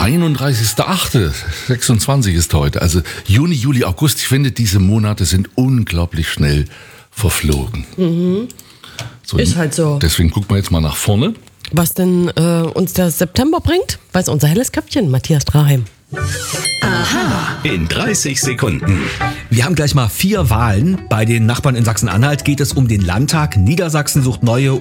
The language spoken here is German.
31.08.26 ist heute. Also Juni, Juli, August. Ich finde, diese Monate sind unglaublich schnell verflogen. So, Ist halt so. Deswegen gucken wir jetzt mal nach vorne. Was denn uns der September bringt, weiß unser helles Köpfchen, Matthias Draheim. In 30 Sekunden. Wir haben gleich mal 4 Wahlen. Bei den Nachbarn in Sachsen-Anhalt geht es um den Landtag. Niedersachsen sucht neue